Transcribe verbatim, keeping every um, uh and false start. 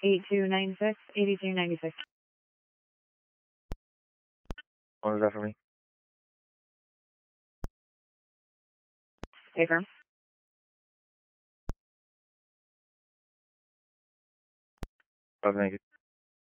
eight two nine six, eight two nine six. What was that for me? Stay firm. Oh, thank you.